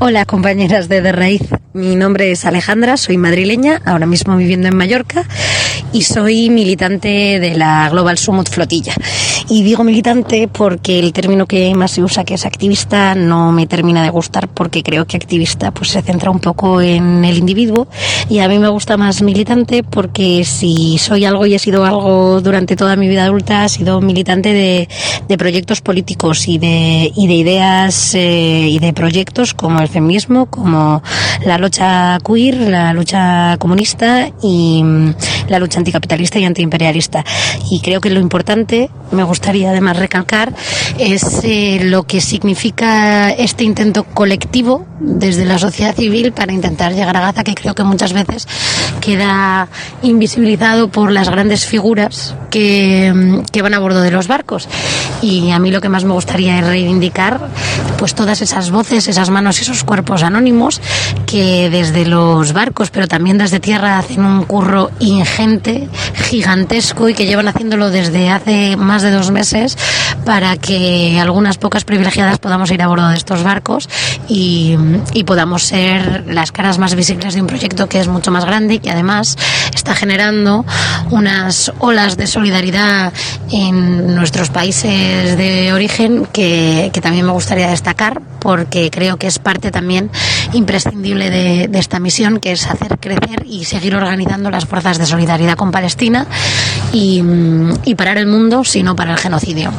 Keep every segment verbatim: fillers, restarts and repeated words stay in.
Hola compañeras de De Raíz, mi nombre es Alejandra, soy madrileña, ahora mismo viviendo en Mallorca y soy militante de la Global Summit Flotilla. Y digo militante porque el término que más se usa, que es activista, no me termina de gustar porque creo que activista pues se centra un poco en el individuo y a mí me gusta más militante porque si soy algo y he sido algo durante toda mi vida adulta, he sido militante de, de proyectos políticos y de, y de ideas eh, y de proyectos como el feminismo, como la lucha queer, la lucha comunista y la lucha anticapitalista y antiimperialista. Y creo que lo importante, me gustaría además recalcar, es eh, lo que significa este intento colectivo desde la sociedad civil para intentar llegar a Gaza, que creo que muchas veces queda invisibilizado por las grandes figuras que, que van a bordo de los barcos. Y a mí lo que más me gustaría es reivindicar pues todas esas voces, esas manos y esos cuerpos anónimos que desde los barcos, pero también desde tierra, hacen un curro ingente, gigantesco, y que llevan haciéndolo desde hace más de dos meses para que algunas pocas privilegiadas podamos ir a bordo de estos barcos y, y podamos ser las caras más visibles de un proyecto que es mucho más grande y que además está generando unas olas de solidaridad en nuestros países de origen que, que también me gustaría destacar, porque creo que es parte también imprescindible de, de esta misión, que es hacer crecer y seguir organizando las fuerzas de solidaridad con Palestina y, y parar el mundo, sino para el genocidio.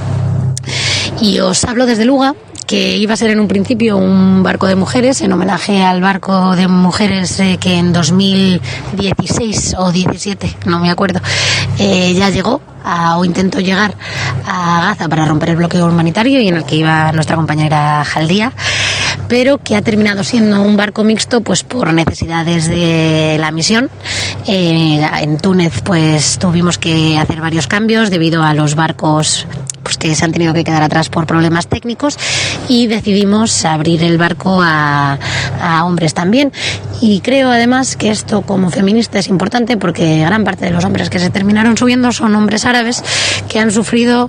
Y os hablo desde Luga, que iba a ser en un principio un barco de mujeres, en homenaje al barco de mujeres eh, que en dos mil dieciséis o diecisiete, no me acuerdo, eh, ya llegó a, o intentó llegar a Gaza para romper el bloqueo humanitario, y en el que iba nuestra compañera Jaldía, pero que ha terminado siendo un barco mixto pues por necesidades de la misión. Eh, en Túnez pues tuvimos que hacer varios cambios debido a los barcos pues que se han tenido que quedar atrás por problemas técnicos, y decidimos abrir el barco a, a hombres también. Y creo además que esto como feminista es importante porque gran parte de los hombres que se terminaron subiendo son hombres árabes que han sufrido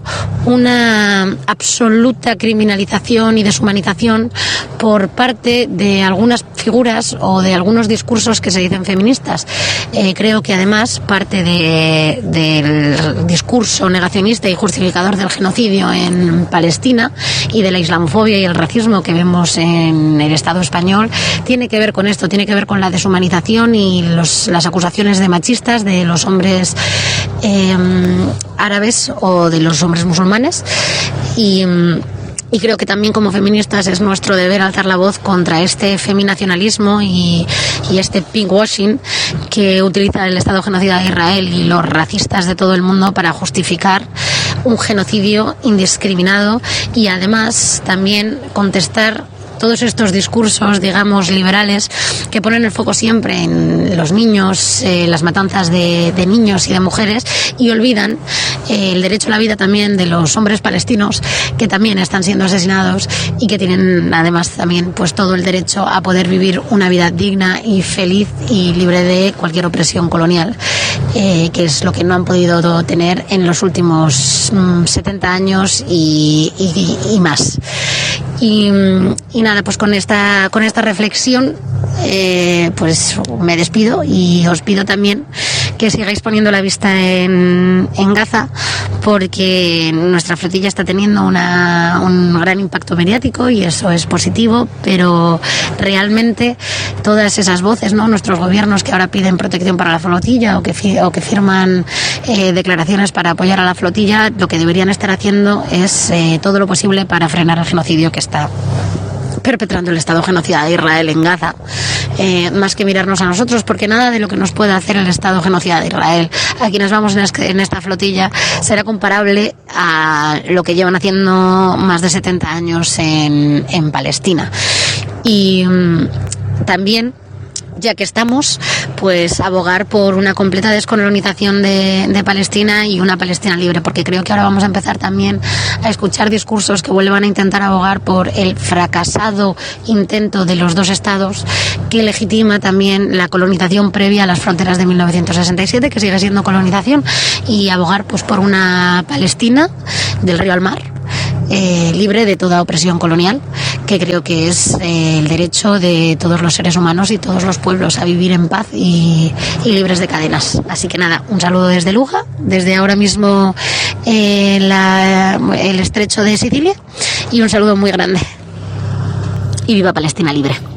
una absoluta criminalización y deshumanización por parte de algunas figuras o de algunos discursos que se dicen feministas. Eh, creo que además parte de, del discurso negacionista y justificador del genocidio en Palestina y de la islamofobia y el racismo que vemos en el Estado español tiene que ver con esto, tiene que ver con la deshumanización y los, las acusaciones de machistas de los hombres eh, árabes o de los hombres musulmanes. Y Y creo que también como feministas es nuestro deber alzar la voz contra este feminacionalismo y, y este pinkwashing que utiliza el Estado genocida de Israel y los racistas de todo el mundo para justificar un genocidio indiscriminado, y además también contestar todos estos discursos, digamos, liberales que ponen el foco siempre en los niños, eh, las matanzas de, de niños y de mujeres, y olvidan eh, el derecho a la vida también de los hombres palestinos que también están siendo asesinados y que tienen además también pues todo el derecho a poder vivir una vida digna y feliz y libre de cualquier opresión colonial, eh, que es lo que no han podido tener en los últimos mm, setenta años y, y, y más. Y, y nada, pues con esta con esta reflexión eh, pues me despido, y os pido también que sigáis poniendo la vista en, en Gaza, porque nuestra flotilla está teniendo una, un gran impacto mediático y eso es positivo, pero realmente todas esas voces, ¿no?, nuestros gobiernos que ahora piden protección para la flotilla o que, fi, o que firman eh, declaraciones para apoyar a la flotilla, lo que deberían estar haciendo es eh, todo lo posible para frenar el genocidio que está perpetrando el Estado genocida de Israel en Gaza, eh, más que mirarnos a nosotros, porque nada de lo que nos pueda hacer el Estado genocida de Israel a quienes vamos en, este, en esta flotilla será comparable a lo que llevan haciendo más de setenta años en, en Palestina. Y mmm, también, ya que estamos, pues abogar por una completa descolonización de, de Palestina y una Palestina libre, porque creo que ahora vamos a empezar también a escuchar discursos que vuelvan a intentar abogar por el fracasado intento de los dos estados que legitima también la colonización previa a las fronteras de mil novecientos sesenta y siete, que sigue siendo colonización, y abogar pues por una Palestina del río al mar, Eh, libre de toda opresión colonial, que creo que es eh, el derecho de todos los seres humanos y todos los pueblos a vivir en paz y, y libres de cadenas. Así que nada, un saludo desde Luja, desde ahora mismo eh, la, el estrecho de Sicilia, y un saludo muy grande. Y viva Palestina libre.